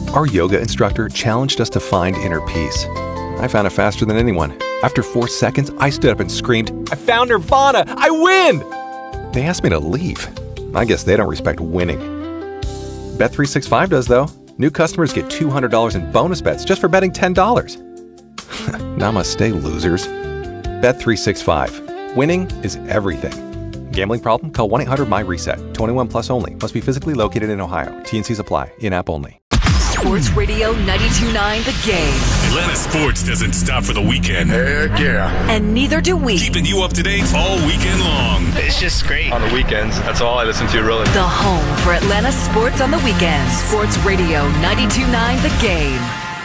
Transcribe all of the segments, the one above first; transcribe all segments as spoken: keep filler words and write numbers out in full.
Our yoga instructor challenged us to find inner peace. I found it faster than anyone. After four seconds, I stood up and screamed, "I found Nirvana! I win!" They asked me to leave. I guess they don't respect winning. Bet three sixty-five does, though. New customers get two hundred dollars in bonus bets just for betting ten dollars. Namaste, losers. Bet three sixty-five. Winning is everything. Gambling problem? Call one eight hundred M Y reset. twenty-one plus only. Must be physically located in Ohio. T and Cs apply. In-app only. Sports Radio ninety-two point nine The Game. Atlanta sports doesn't stop for the weekend. Heck yeah. And neither do we. Keeping you up to date all weekend long. It's just great. On the weekends, that's all I listen to, really. The home for Atlanta sports on the weekends. Sports Radio ninety-two point nine The Game.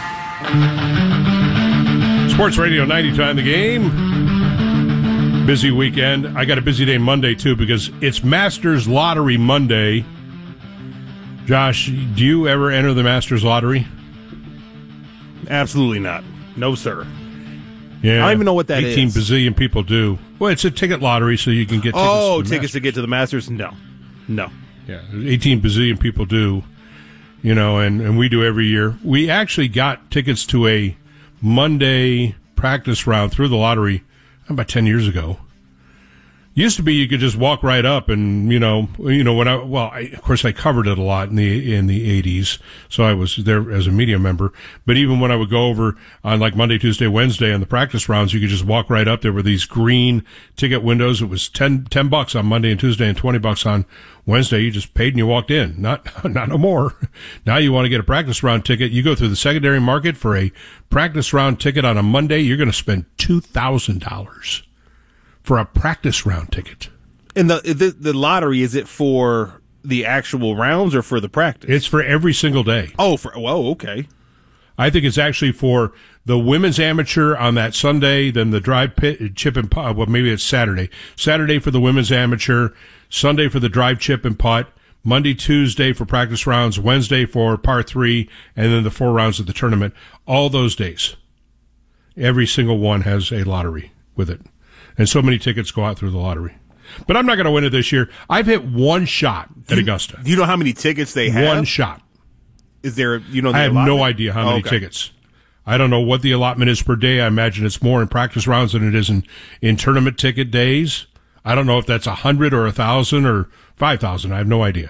Sports Radio ninety-two point nine The Game. Busy weekend. I got a busy day Monday, too, because it's Masters Lottery Monday. Josh, do you ever enter the Masters Lottery? Absolutely not. No, sir. Yeah, I don't even know what that eighteen is. eighteen bazillion people do. Well, it's a ticket lottery, so you can get tickets oh, to the tickets Masters. to get to the Masters? No. No. Yeah, eighteen bazillion people do, you know, and, and we do every year. We actually got tickets to a Monday practice round through the lottery about ten years ago. Used to be you could just walk right up and, you know, you know, when I, well, I, of course I covered it a lot in the, in the eighties. So I was there as a media member. But even when I would go over on like Monday, Tuesday, Wednesday on the practice rounds, you could just walk right up. There were these green ticket windows. It was ten, ten bucks on Monday and Tuesday and twenty bucks on Wednesday. You just paid and you walked in. Not, not no more. Now you want to get a practice round ticket. You go through the secondary market for a practice round ticket on a Monday. You're going to spend two thousand dollars. For a practice round ticket. And the, the the lottery, is it for the actual rounds or for the practice? It's for every single day. Oh, for whoa, okay. I think it's actually for the women's amateur on that Sunday, then the drive pit, chip and putt. Well, maybe it's Saturday. Saturday for the women's amateur, Sunday for the drive, chip, and putt, Monday, Tuesday for practice rounds, Wednesday for par three, and then the four rounds of the tournament. All those days. Every single one has a lottery with it. And so many tickets go out through the lottery. But I'm not going to win it this year. I've hit one shot at you, Augusta. Do you know how many tickets they have? One shot. Is there, you know, the I have allotment? no idea how oh, many okay. tickets. I don't know what the allotment is per day. I imagine it's more in practice rounds than it is in, in tournament ticket days. I don't know if that's a hundred or a thousand or five thousand. I have no idea.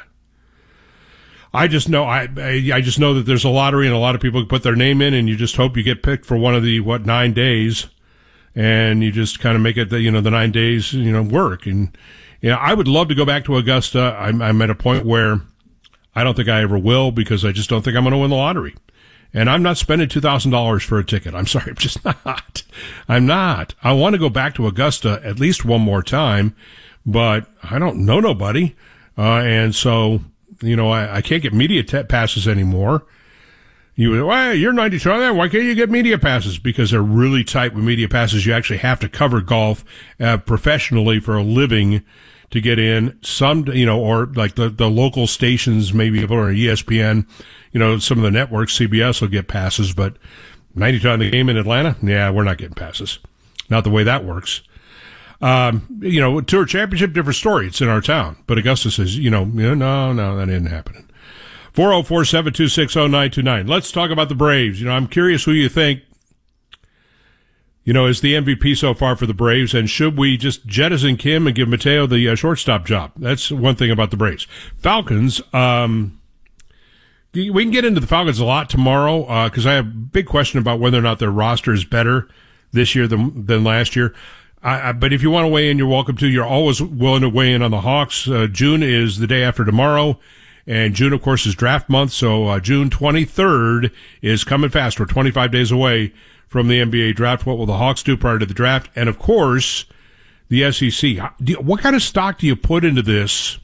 I just know I, I I just know that there's a lottery and a lot of people put their name in, and you just hope you get picked for one of the what nine days. And you just kind of make it, the, you know, the nine days, you know, work. And, you know, I would love to go back to Augusta. I'm, I'm at a point where I don't think I ever will because I just don't think I'm going to win the lottery. And I'm not spending two thousand dollars for a ticket. I'm sorry, I'm just not. I'm not. I want to go back to Augusta at least one more time, but I don't know nobody. Uh, and so, you know, I, I can't get media t- passes anymore. You would, well, you're ninety-two. Why can't you get media passes? Because they're really tight with media passes. You actually have to cover golf uh, professionally for a living to get in. Some, you know, or like the, the local stations, maybe, or E S P N, you know, some of the networks, C B S will get passes, but ninety-two on the game in Atlanta, yeah, we're not getting passes. Not the way that works. Um, you know, Tour Championship, different story. It's in our town. But Augusta says, you know, no, no, that isn't happening. four oh four, seven two six, oh nine two nine. Let's talk about the Braves. You know, I'm curious who you think, you know, is the M V P so far for the Braves, and should we just jettison Kim and give Mateo the uh, shortstop job? That's one thing about the Braves. Falcons, um, we can get into the Falcons a lot tomorrow, uh, because I have a big question about whether or not their roster is better this year than, than last year. I, I, but if you want to weigh in, you're welcome to. You're always willing to weigh in on the Hawks. Uh, June is the day after tomorrow. And June, of course, is draft month, so uh, June twenty-third is coming fast. We're twenty-five days away from the N B A draft. What will the Hawks do prior to the draft? And, of course, the S E C. What kind of stock do you put into this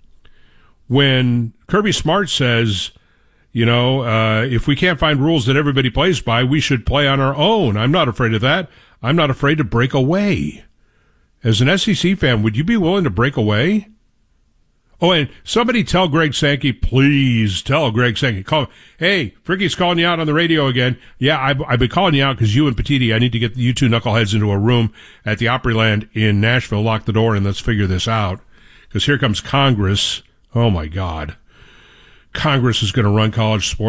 when Kirby Smart says, you know, uh, if we can't find rules that everybody plays by, we should play on our own? I'm not afraid of that. I'm not afraid to break away. As an S E C fan, would you be willing to break away? Oh, and somebody tell Greg Sankey, please tell Greg Sankey. Call, hey, Fricky's calling you out on the radio again. Yeah, I've, I've been calling you out because you and Petiti, I need to get you two knuckleheads into a room at the Opryland in Nashville, lock the door, and let's figure this out. Because here comes Congress. Oh, my God. Congress is going to run college sports.